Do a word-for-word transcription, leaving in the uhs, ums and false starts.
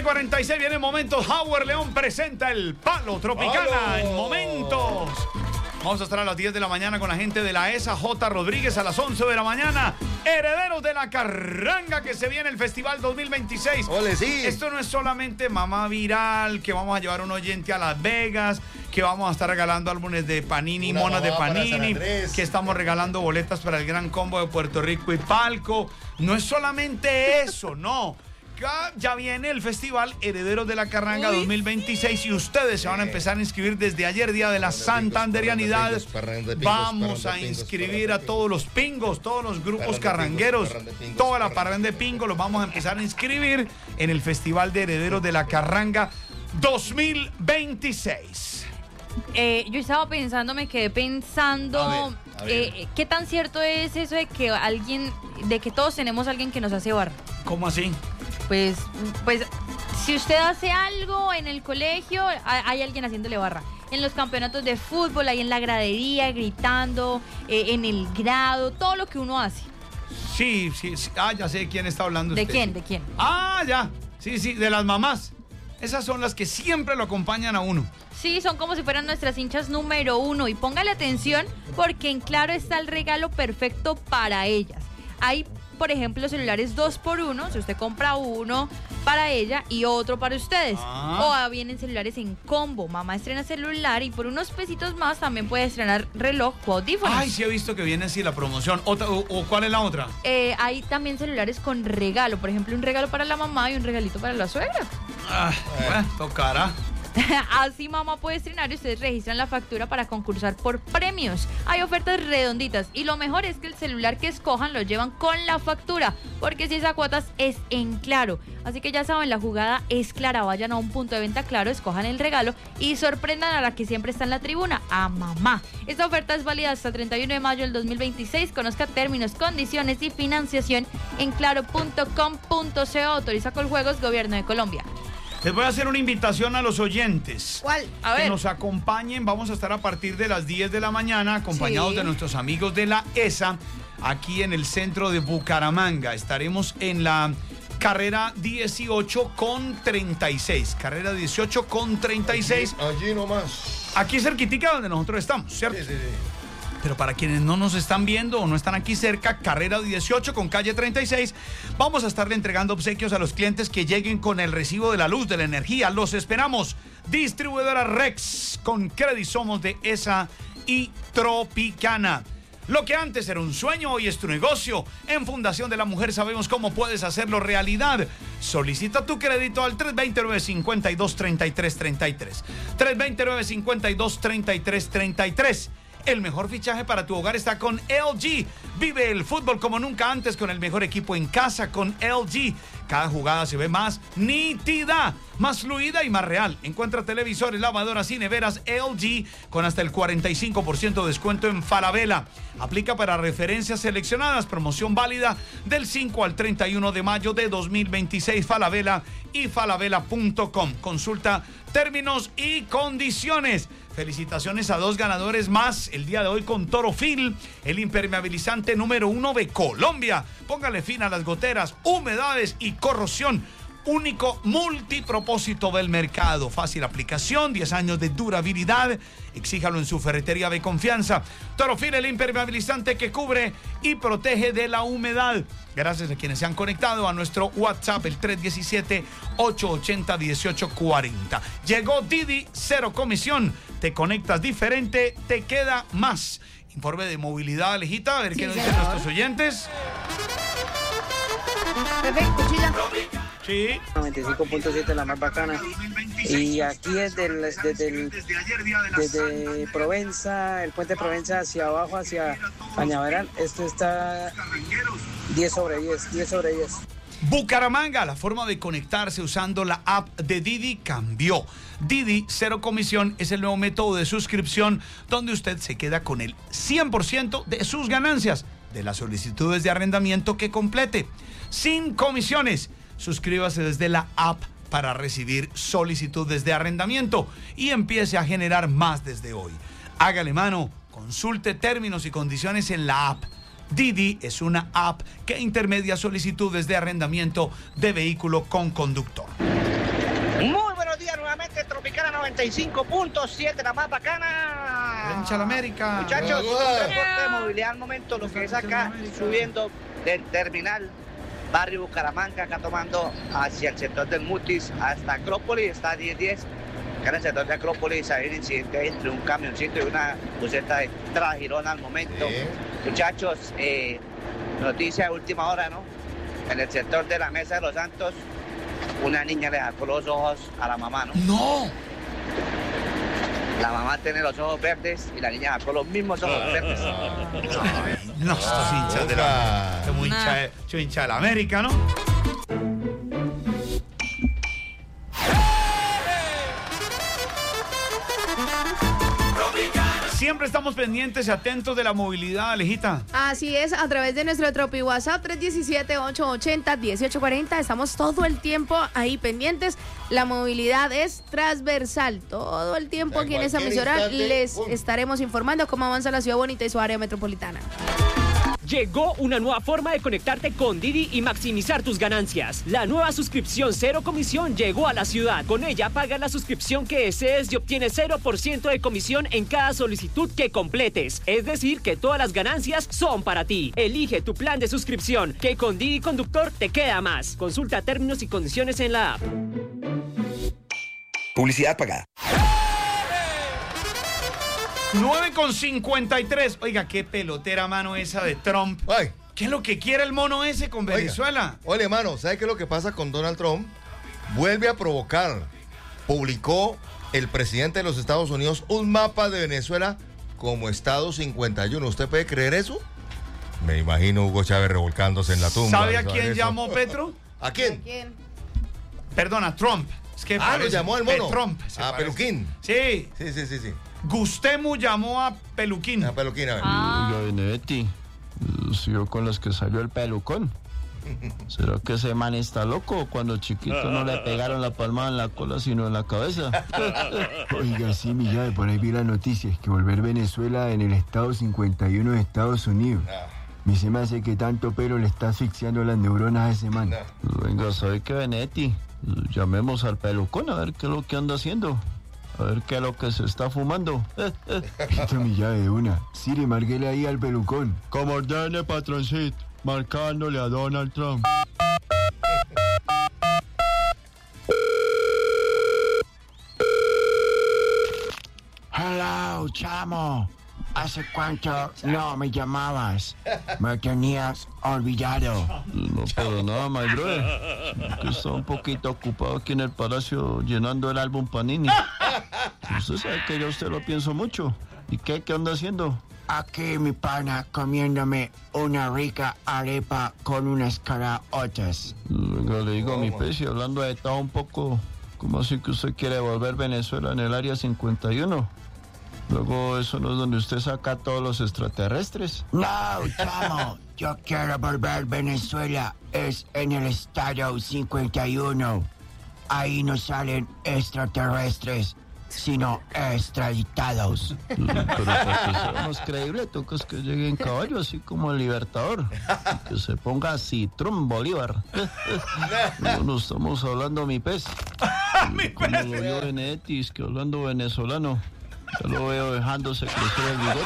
cuarenta y seis viene Momentos. Howard León presenta el Palo Tropicana. ¡Palo! En Momentos. Vamos a estar a las diez de la mañana con la gente de la E S A. J. Rodríguez a las once de la mañana. Herederos de la Carranga, que se viene el Festival dos mil veintiséis. ¡Ole, sí! Esto no es solamente mamá viral, que vamos a llevar un oyente a Las Vegas, que vamos a estar regalando álbumes de Panini, Una monas de mamá para San Panini, Andrés. que estamos regalando boletas para el Gran Combo de Puerto Rico y Palco. No es solamente eso, no. Ya, ya viene el Festival Herederos de la Carranga Uy, dos mil veintiséis sí. y ustedes se van a empezar a inscribir desde ayer, día de la Santanderianidad. Vamos a inscribir a todos los pingos, todos los grupos carrangueros, toda la parranda de pingos, los vamos a empezar a inscribir en el Festival de Herederos de la Carranga dos mil veintiséis. Eh, yo estaba pensando, me quedé pensando, A ver, a ver. eh, ¿qué tan cierto es eso de que alguien, de que todos tenemos a alguien que nos hace barra? ¿Cómo así? Pues, pues, si usted hace algo en el colegio, hay, hay alguien haciéndole barra. En los campeonatos de fútbol, ahí en la gradería, gritando, eh, en el grado, todo lo que uno hace. Sí, sí, sí. Ah, ya sé de quién está hablando ¿De usted. quién? ¿De quién? Ah, ya. Sí, sí, de las mamás. Esas son las que siempre lo acompañan a uno. Sí, son como si fueran nuestras hinchas número uno. Y póngale atención porque en Claro está el regalo perfecto para ellas. Hay, por ejemplo, celulares dos por uno. Si usted compra uno para ella y otro para ustedes. Ah. O vienen celulares en combo. Mamá estrena celular y por unos pesitos más también puede estrenar reloj o audífonos. Ay, sí he visto que viene así la promoción. Otra, o, o ¿cuál es la otra? Eh, hay también celulares con regalo. Por ejemplo, un regalo para la mamá y un regalito para la suegra. Ah, bueno, tocará. Así mamá puede estrenar y ustedes registran la factura para concursar por premios. Hay ofertas redonditas y lo mejor es que el celular que escojan lo llevan con la factura, porque si esa cuotas es en Claro. Así que ya saben, la jugada es clara. Vayan a un punto de venta Claro, escojan el regalo y sorprendan a la que siempre está en la tribuna, a mamá. Esta oferta es válida hasta el treinta y uno de mayo del dos mil veintiséis. Conozca términos, condiciones y financiación en claro punto com punto co. Autoriza con juegos Gobierno de Colombia. Les voy a hacer una invitación a los oyentes. ¿Cuál? A Que ver. nos acompañen. Vamos a estar a partir de las diez de la mañana acompañados Sí. de nuestros amigos de la E S A aquí en el centro de Bucaramanga. Estaremos en la carrera dieciocho con treinta y seis. Carrera dieciocho con treinta y seis. Allí nomás. Aquí cerquitica donde nosotros estamos, ¿cierto? Sí, sí, sí. Pero para quienes no nos están viendo o no están aquí cerca, carrera dieciocho con calle treinta y seis, vamos a estarle entregando obsequios a los clientes que lleguen con el recibo de la luz, de la energía. Los esperamos. Distribuidora Rex, con Credit Somos de E S A y Tropicana. Lo que antes era un sueño, hoy es tu negocio. En Fundación de la Mujer sabemos cómo puedes hacerlo realidad. Solicita tu crédito al tres dos cero, nueve cinco dos, tres tres tres tres. tres dos cero, nueve cinco dos, tres tres tres tres. El mejor fichaje para tu hogar está con L G. Vive el fútbol como nunca antes con el mejor equipo en casa con L G. Cada jugada se ve más nítida, más fluida y más real. Encuentra televisores, lavadoras y neveras L G con hasta el cuarenta y cinco por ciento de descuento en Falabella. Aplica para referencias seleccionadas. Promoción válida del cinco al treinta y uno de mayo de dos mil veintiséis. Falabella y falabella punto com. Consulta términos y condiciones. Felicitaciones a dos ganadores más el día de hoy con Torofil, el impermeabilizante número uno de Colombia. Póngale fin a las goteras, humedades y corrosión. Único multipropósito del mercado. Fácil aplicación, diez años de durabilidad. Exíjalo en su ferretería de confianza. Torofil, el impermeabilizante que cubre y protege de la humedad. Gracias a quienes se han conectado a nuestro WhatsApp, el tres uno siete, ocho ocho cero, uno ocho cuatro cero. Llegó Didi, cero comisión. Te conectas diferente, te queda más. Informe de movilidad, Alejita, a ver Sí, qué nos señor. dicen nuestros oyentes. Perfecto, chilla. Sí. noventa y cinco punto siete, la más bacana. Y aquí desde, el, desde, el, desde Provenza, el puente de Provenza hacia abajo, hacia Cañaveral, esto está diez sobre diez, diez sobre diez. Bucaramanga, la forma de conectarse usando la app de Didi cambió. Didi, cero comisión, es el nuevo método de suscripción donde usted se queda con el cien por ciento de sus ganancias de las solicitudes de arrendamiento que complete. Sin comisiones. Suscríbase desde la app para recibir solicitudes de arrendamiento y empiece a generar más desde hoy. Hágale mano, consulte términos y condiciones en la app. Didi es una app que intermedia solicitudes de arrendamiento de vehículo con conductor. Muy buenos días nuevamente, Tropicana noventa y cinco punto siete, la más bacana. Hincha la América. Muchachos, Vamos. un reporte de movilidad al momento, lo que es acá subiendo del terminal barrio Bucaramanga, acá tomando hacia el sector del Mutis hasta Acrópolis, está diez diez. Acá en el sector de Acrópolis hay un incidente entre un camioncito y una buseta de Tragirón al momento. Sí. Muchachos, eh, noticia de última hora, ¿no? En el sector de la Mesa de los Santos, una niña le sacó los ojos a la mamá, ¿no? No. La mamá tiene los ojos verdes y la niña sacó los mismos ojos verdes. No, estos hinchas de la, Boca. como hincha, de- yo hincha de la América, ¿no? Siempre estamos pendientes y atentos de la movilidad, Alejita. Así es, a través de nuestro Tropi WhatsApp tres uno siete, ocho ocho cero, uno ocho cuatro cero. Estamos todo el tiempo ahí pendientes. La movilidad es transversal. Todo el tiempo En aquí en esa cualquier emisora instante, les ¡pum! estaremos informando cómo avanza la ciudad bonita y su área metropolitana. Llegó una nueva forma de conectarte con Didi y maximizar tus ganancias. La nueva suscripción cero comisión llegó a la ciudad. Con ella pagas la suscripción que desees y obtienes cero por ciento de comisión en cada solicitud que completes. Es decir, que todas las ganancias son para ti. Elige tu plan de suscripción, que con Didi Conductor te queda más. Consulta términos y condiciones en la app. Publicidad pagada. nueve con cincuenta y tres. Oiga, qué pelotera mano esa de Trump. Ay, ¿Qué es lo que quiere el mono ese con oiga. Venezuela? Oye, hermano, ¿sabes qué es lo que pasa con Donald Trump? Vuelve a provocar. Publicó el presidente de los Estados Unidos un mapa de Venezuela como Estado cincuenta y uno. ¿Usted puede creer eso? Me imagino Hugo Chávez revolcándose en la tumba. ¿Sabe a ¿sabe quién eso? llamó Petro? ¿A quién? ¿Quién? Perdona, Trump. Es que Ah, lo parece- llamó el mono. Trump. se A parece. Peluquín. Sí. Sí, sí, sí, sí. Gustemu llamó a Peluquín. A Peluquín, a ver. Ah, Oiga, Benedetti, ¿siguió con los que salió el pelucón? ¿Será que ese man está loco? Cuando chiquito no le pegaron la palmada en la cola, sino en la cabeza. Oiga, sí, mi llave, por ahí vi las noticias que volver Venezuela en el estado cincuenta y uno de Estados Unidos. A mí se me hace que tanto pelo le está asfixiando las neuronas a ese man. Venga, ¿sabe qué, Benedetti? Llamemos al pelucón a ver qué es lo que anda haciendo. A ver qué es lo que se está fumando. Listo, mi llave, de una. Siri, marquele ahí al pelucón. Como ordene, patroncito, marcándole a Donald Trump. Hello, chamo. ¿Hace cuánto no me llamabas? Me tenías olvidado. No, pero nada, my brother. Que está un poquito ocupado aquí en el palacio llenando el álbum Panini. Usted sabe que yo a usted lo pienso mucho. ¿Y qué? ¿Qué anda haciendo? Aquí, mi pana, comiéndome una rica arepa con unas caraotas. Venga, le digo a mi pez y hablando de todo un poco, ¿cómo así que usted quiere volver Venezuela en el área cincuenta y uno? Luego, ¿eso no es donde usted saca a todos los extraterrestres? No, chamo, yo quiero volver Venezuela, es en el estado cincuenta y uno. Ahí no salen extraterrestres, sino extraditados. Pero para que sea más creíble, toca es que llegue en caballo, así como el Libertador. Y que se ponga Citrón Bolívar. No, no estamos hablando, mi pez. Mi Como pez. lo vio Benedetti, es que hablando venezolano. Ya lo veo dejándose crecer el bigote.